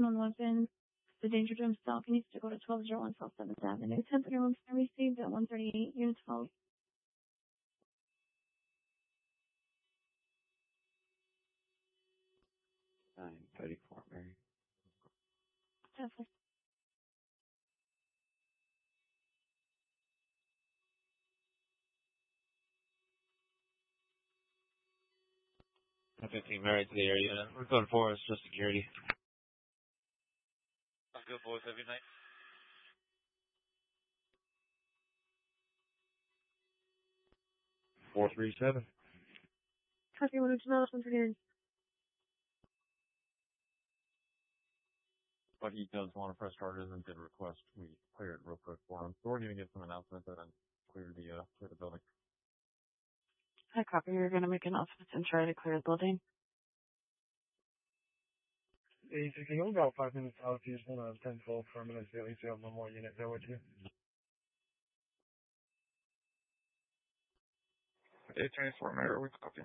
unknown weapon. The danger to himself. He needs to go to 1201 South 7th Avenue. 1031 received at 138, Unit 12. 934, Mary. Definitely. 15 Mary to the area. We're going for us, just security. I'm good, boys. Have a good night. 437. Copy 129. But he does want to press charges and did request we clear it real quick for him. So we're going to get some announcements and then clear the building. Hi, copy. You're going to make announcements and try to clear the building. You can go about 5 minutes out if you just want to 10-12 for a minute, so at least you have one more unit there with you. 824, Mary, we copy.